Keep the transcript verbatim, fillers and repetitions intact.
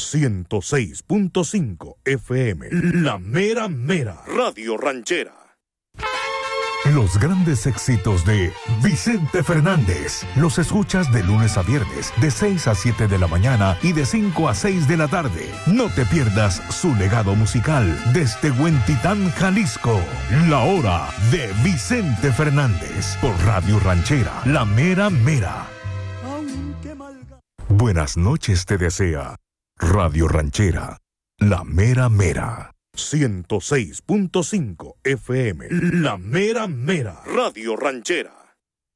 ciento seis punto cinco F M. La mera mera. Radio Ranchera. Los grandes éxitos de Vicente Fernández los escuchas de lunes a viernes de seis a siete de la mañana y de cinco a seis de la tarde. No te pierdas su legado musical desde Huentitán, Jalisco. La hora de Vicente Fernández por Radio Ranchera, La Mera Mera. Buenas noches te desea Radio Ranchera, La Mera Mera. ciento seis punto cinco F M. La Mera Mera. Radio Ranchera.